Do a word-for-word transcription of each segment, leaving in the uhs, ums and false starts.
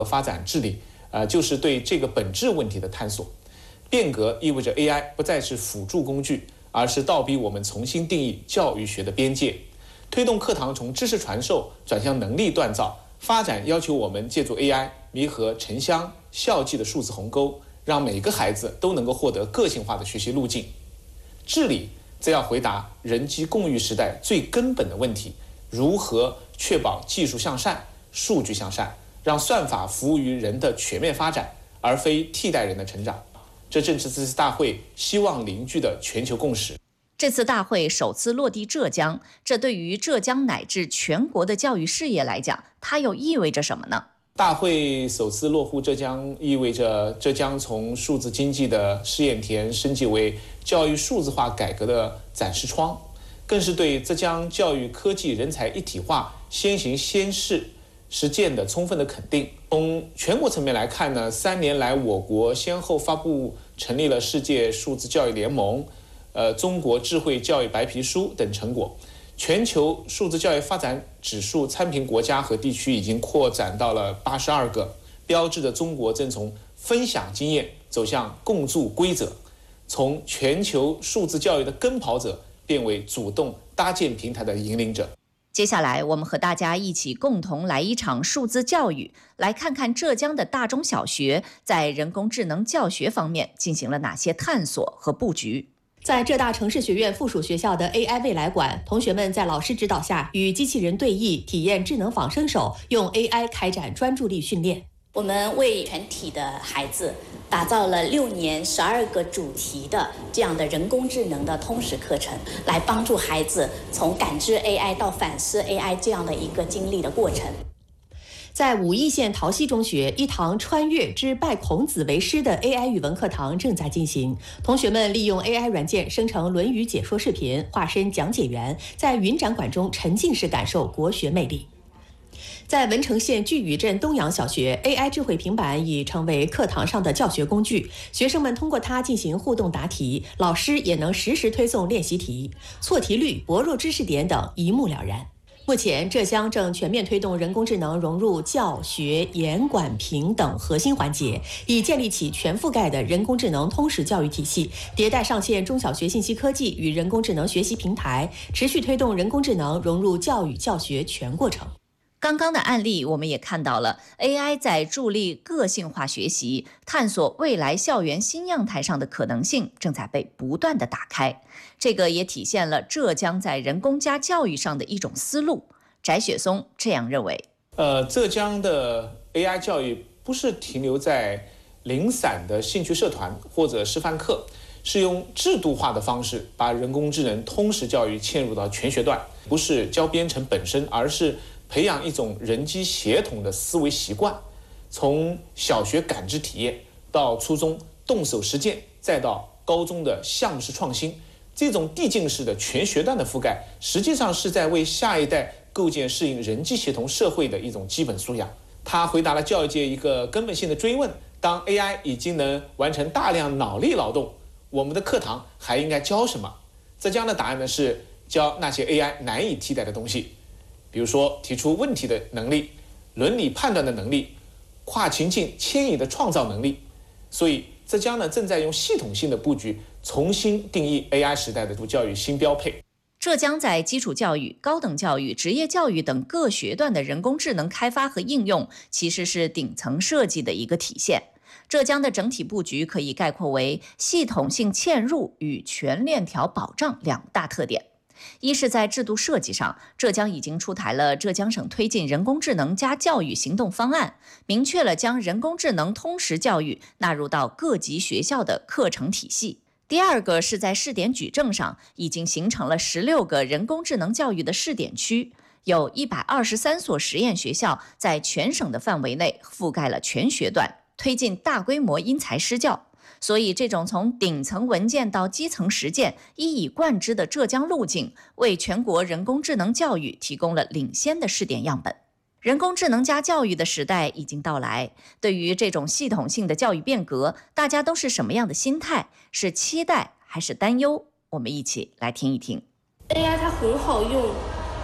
发展治理，呃，就是对这个本质问题的探索。变革意味着 A I 不再是辅助工具，而是倒逼我们重新定义教育学的边界，推动课堂从知识传授转向能力锻造。发展要求我们借助 A I 弥合城乡校际的数字鸿沟，让每个孩子都能够获得个性化的学习路径。治理则要回答人机共育时代最根本的问题：如何确保技术向善、数据向善，让算法服务于人的全面发展，而非替代人的成长。这正是这次大会希望凝聚的全球共识。 这次大会首次落地浙江，这对于浙江乃至全国的教育事业来讲，它又意味着什么呢？ 大会首次落户浙江，意味着浙江从数字经济的试验田升级为教育数字化改革的展示窗，更是对浙江教育科技人才一体化先行先试实践的充分的肯定。从全国层面来看呢，三年来我国先后发布成立了世界数字教育联盟、呃中国智慧教育白皮书等成果。全球数字教育发展指数参评国家和地区已经扩展到了八十二个，标志着中国正从分享经验走向共筑规则，从全球数字教育的跟跑者变为主动搭建平台的引领者。 接下来，我们和大家一起共同来一场数字教育，来看看浙江的大中小学在人工智能教学方面进行了哪些探索和布局。 在浙大城市学院附属学校的 A I 未来馆，同学们在老师指导下与机器人对弈，体验智能仿生手，用 A I 开展专注力训练。 我们为全体的孩子打造了六年十二个主题的这样的人工智能的通识课程，来帮助孩子从感知 A I 到反思 A I 这样的一个经历的过程。 在武义县桃溪中学，一堂穿越之拜孔子为师的 A I 语文课堂正在进行。同学们利用 A I 软件生成《论语》解说视频，化身讲解员，在云展馆中沉浸式感受国学魅力。在文成县巨宇镇东阳小学 ，A I 智慧平板已成为课堂上的教学工具，学生们通过它进行互动答题，老师也能实时推送练习题，错题率、薄弱知识点等一目了然。目前，浙江正全面推动人工智能融入教学、研管、评等核心环节，以建立起全覆盖的人工智能通识教育体系，迭代上线中小学信息科技与人工智能学习平台，持续推动人工智能融入教育教学全过程。 刚刚的案例，我们也看到了 A I 在助力个性化学习、探索未来校园新样态上的可能性正在被不断的打开。这个也体现了浙江在人工加教育上的一种思路。翟雪松这样认为： 呃，浙江的 A I 教育不是停留在零散的兴趣社团或者示范课，是用制度化的方式把人工智能通识教育嵌入到全学段，不是教编程本身，而是培养一种人机协同的思维习惯，从小学感知体验到初中动手实践，再到高中的项目式创新，这种递进式的全学段的覆盖，实际上是在为下一代构建适应人机协同社会的一种基本素养。它回答了教育界一个根本性的追问：当 A I 已经能完成大量脑力劳动，我们的课堂还应该教什么？浙江的答案呢是教那些 A I 难以替代的东西。比如说提出问题的能力、伦理判断的能力、跨情境迁移的创造能力。所以浙江呢正在用系统性的布局重新定义 A I 时代的教育新标配。 浙江在基础教育、高等教育、职业教育等各学段的人工智能开发和应用，其实是顶层设计的一个体现。浙江的整体布局可以概括为系统性嵌入与全链条保障两大特点。一是在制度设计上，浙江已经出台了浙江省推进人工智能加教育行动方案，明确了将人工智能通识教育纳入到各级学校的课程体系。第二个是在试点矩阵上，已经形成了十六个人工智能教育的试点区，有一百二十三所实验学校在全省的范围内覆盖了全学段，推进大规模因材施教。所以这种从顶层文件到基层实践一以贯之的浙江路径，为全国人工智能教育提供了领先的试点样本。人工智能加教育的时代已经到来，对于这种系统性的教育变革，大家都是什么样的心态？是期待还是担忧？我们一起来听一听。 A I 它很好用，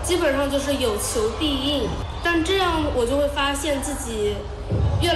基本上就是有求必应，但这样我就会发现自己